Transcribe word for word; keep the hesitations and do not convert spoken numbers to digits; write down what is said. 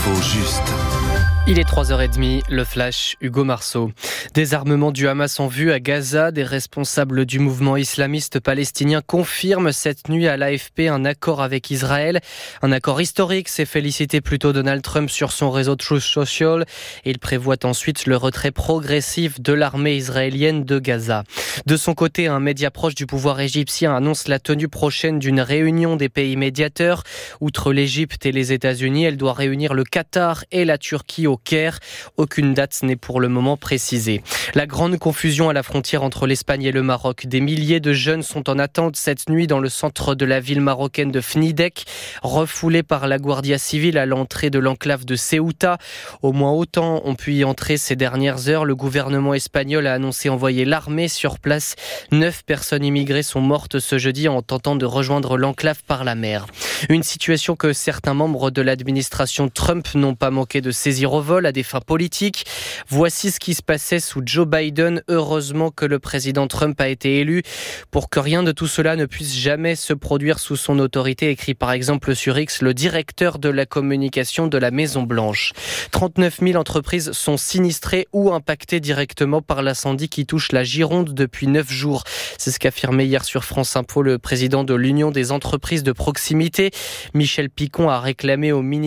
L'info juste. Il est trois heures trente, le flash, Hugo Marceau. Désarmement du Hamas en vue à Gaza. Des responsables du mouvement islamiste palestinien confirment cette nuit à l'A F P un accord avec Israël. Un accord historique, s'est félicité plutôt Donald Trump sur son réseau Truth Social. Il prévoit ensuite le retrait progressif de l'armée israélienne de Gaza. De son côté, un média proche du pouvoir égyptien annonce la tenue prochaine d'une réunion des pays médiateurs. Outre l'Égypte et les États-Unis, elle doit réunir le Qatar et la Turquie au Caire. Aucune date n'est pour le moment précisée. La grande confusion à la frontière entre l'Espagne et le Maroc. Des milliers de jeunes sont en attente cette nuit dans le centre de la ville marocaine de Fnidek, refoulés par la Guardia Civile à l'entrée de l'enclave de Ceuta. Au moins autant ont pu y entrer ces dernières heures. Le gouvernement espagnol a annoncé envoyer l'armée sur place. Neuf personnes immigrées sont mortes ce jeudi en tentant de rejoindre l'enclave par la mer. Une situation que certains membres de l'administration Trump n'ont pas manqué de saisir au vol à des fins politiques. Voici ce qui se passait sous Joe Biden. Heureusement que le président Trump a été élu pour que rien de tout cela ne puisse jamais se produire sous son autorité, écrit par exemple sur X le directeur de la communication de la Maison-Blanche. trente-neuf mille entreprises sont sinistrées ou impactées directement par l'incendie qui touche la Gironde depuis neuf jours. C'est ce qu'affirmait hier sur France Info le président de l'Union des entreprises de proximité. Michel Picon a réclamé au ministre